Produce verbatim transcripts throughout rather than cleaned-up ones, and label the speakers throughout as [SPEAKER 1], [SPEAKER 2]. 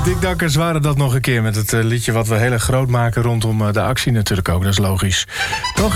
[SPEAKER 1] Dick Dakkers waren dat nog een keer met het uh, liedje wat we heel erg groot maken rondom uh, de actie natuurlijk ook. Dat is logisch. Toch?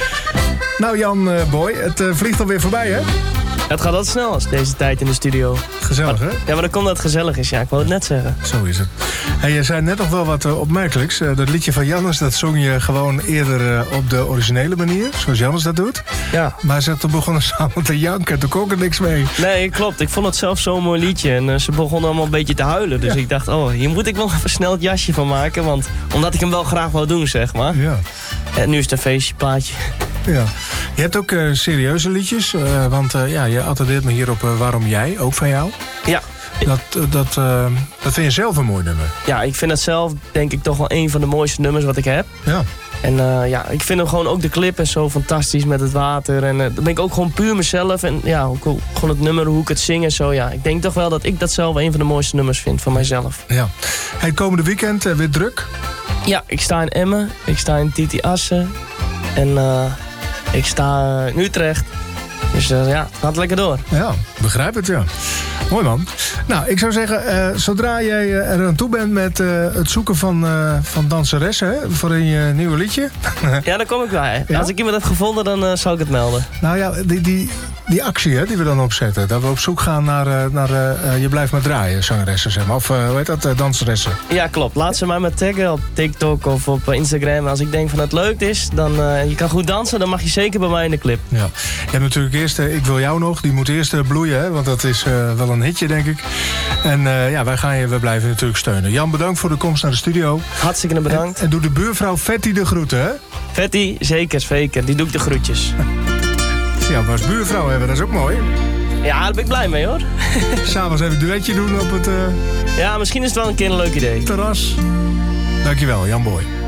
[SPEAKER 1] Nou Jan uh, Boy, het uh, vliegt alweer voorbij hè?
[SPEAKER 2] Het gaat altijd snel als deze tijd in de studio.
[SPEAKER 1] Gezellig hè?
[SPEAKER 2] Ja, maar dan komt dat het gezellig is. Ja, ik wou het net zeggen.
[SPEAKER 1] Zo is het. Hey, je zei net nog wel wat uh, opmerkelijks. Uh, dat liedje van Jannes, dat zong je gewoon eerder uh, op de originele manier. Zoals Jannes dat doet.
[SPEAKER 2] Ja.
[SPEAKER 1] Maar ze toen begonnen samen te janken. Toen kon ik er niks mee.
[SPEAKER 2] Nee, klopt. Ik vond het zelf zo'n mooi liedje. En uh, ze begonnen allemaal een beetje te huilen. Dus ja. Ik dacht, oh, hier moet ik wel even snel het jasje van maken. Want omdat ik hem wel graag wou doen, zeg maar.
[SPEAKER 1] Ja.
[SPEAKER 2] En nu is het een feestje plaatje.
[SPEAKER 1] Ja. Je hebt ook uh, serieuze liedjes. Uh, want uh, ja, je attendeert me hier op uh, Waarom Jij, ook van jou.
[SPEAKER 2] Ja.
[SPEAKER 1] Dat, uh, dat, uh, dat vind je zelf een mooi nummer.
[SPEAKER 2] Ja, ik vind het zelf denk ik toch wel een van de mooiste nummers wat ik heb.
[SPEAKER 1] Ja.
[SPEAKER 2] En uh, ja, ik vind hem gewoon ook de clip en zo fantastisch met het water. En uh, dan ben ik ook gewoon puur mezelf. En ja, ook gewoon het nummer, hoe ik het zing en zo. Ja, ik denk toch wel dat ik dat zelf een van de mooiste nummers vind van mijzelf.
[SPEAKER 1] Ja. Hey, komende weekend uh, weer druk?
[SPEAKER 2] Ja, ik sta in Emmen. Ik sta in Titi Assen. En uh, ik sta in Utrecht. Dus uh, ja, het gaat lekker door.
[SPEAKER 1] Ja, begrijp het, ja. Mooi man. Nou, ik zou zeggen, uh, zodra jij uh, er aan toe bent met uh, het zoeken van, uh, van danseressen hè, voor een uh, nieuwe liedje.
[SPEAKER 2] Ja, dan kom ik bij.
[SPEAKER 1] Ja?
[SPEAKER 2] Als ik iemand heb gevonden, dan uh, zal ik het melden.
[SPEAKER 1] Nou ja, die, die, die actie hè, die we dan opzetten. Dat we op zoek gaan naar, uh, naar uh, Je Blijft Maar Draaien, zangeressen zeg maar. Of uh, hoe heet dat, uh, danseressen.
[SPEAKER 2] Ja, klopt. Laat ze mij maar taggen op TikTok of op Instagram. Als ik denk van het leuk is, dan uh, je kan goed dansen, dan mag je zeker bij mij in de clip.
[SPEAKER 1] Ja. Je hebt natuurlijk eerst uh, Ik Wil Jou Nog. Die moet eerst uh, bloeien, hè, want dat is uh, wel een hitje, denk ik. En uh, ja, wij gaan je, we blijven je natuurlijk steunen. Jan, bedankt voor de komst naar de studio.
[SPEAKER 2] Hartstikke bedankt.
[SPEAKER 1] En, en doe de buurvrouw Vetty de groeten, hè?
[SPEAKER 2] Vetty, zeker, zeker. Die doe ik de groetjes.
[SPEAKER 1] Ja, maar als buurvrouw hebben, dat is ook mooi.
[SPEAKER 2] Ja, daar ben ik blij mee, hoor.
[SPEAKER 1] S'avonds even een duetje doen op het... Uh,
[SPEAKER 2] ja, misschien is het wel een keer een leuk idee.
[SPEAKER 1] Terras. Dankjewel, Jan Boy.